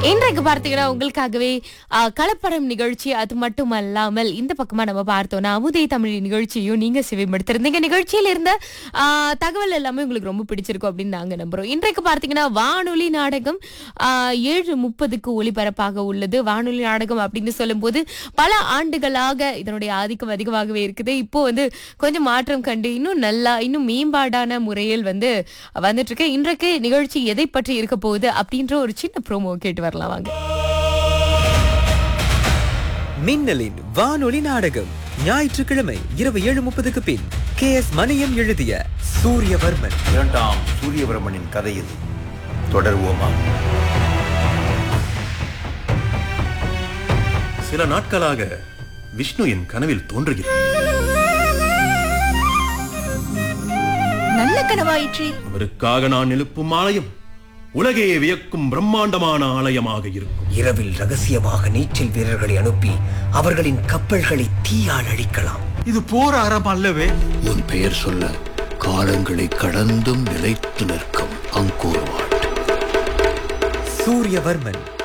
இன்றைக்கு பார்த்தீங்கன்னா உங்களுக்காகவே கலப்படம் நிகழ்ச்சி, அது மட்டுமல்லாமல் இந்த பக்கமா நம்ம பார்த்தோம்னா அமுதே தமிழ் நிகழ்ச்சியும் நீங்க செவிமடுத்திருந்தீங்க. நிகழ்ச்சியில இருந்த தகவல் எல்லாமே உங்களுக்கு ரொம்ப பிடிச்சிருக்கும் அப்படின்னு நாங்க நம்புறோம். இன்றைக்கு பார்த்தீங்கன்னா வானொலி நாடகம் 7:30க்கு ஒளிபரப்பாக உள்ளது. வானொலி நாடகம் அப்படின்னு சொல்லும்போது பல ஆண்டுகளாக இதனுடைய ஆதிக்கம் அதிகமாகவே இருக்குது. இப்போ வந்து கொஞ்சம் மாற்றம் கண்டு இன்னும் மேம்பாடான முறையில் வந்துட்டு இருக்கு. இன்றைக்கு நிகழ்ச்சி எதை பற்றி இருக்க போகுது அப்படின்ற ஒரு சின்ன ப்ரோமோ கேட்டு வரலாம் வாங்க. மின்னலின் வானொலி நாடகம் ஞாயிற்றுக்கிழமை இரவு 7:30க்கு பின் KS மணியம் எழுதிய சூரியவர்மன் 2ஆம் சூரியவர்மனின் கதை இது. தொடர்வோமா? சில நாட்களாக விஷ்ணு என் கனவில் தோன்றுகிறார். நல்ல கனவாயிற்று. அவருக்காக நான் எழுப்பும் ஆலயம் உலகையே வியக்கும் பிரம்மாண்டமான ஆலயமாக இருக்கும். இரவில் ரகசியமாக நீச்சல் வீரர்களை அனுப்பி அவர்களின் கப்பல்களை தீயால் அழிக்கலாம். இது போர் அறம் அல்லவே. உன் பெயர் சொல்ல காலங்களை கடந்தும் நிலைத்து நிற்கும் அங்கோர்வாட். சூரியவர்மன்